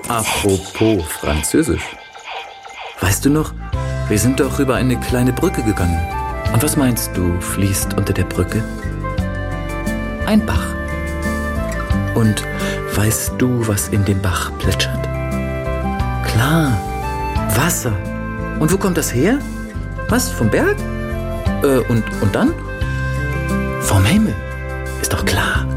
Apropos Französisch. Weißt du noch, wir sind doch über eine kleine Brücke gegangen. Und was meinst du, fließt unter der Brücke? Ein Bach. Und weißt du, was in dem Bach plätschert? Klar, Wasser. Und wo kommt das her? Was, vom Berg? Und dann? Vom Himmel. Ist doch klar.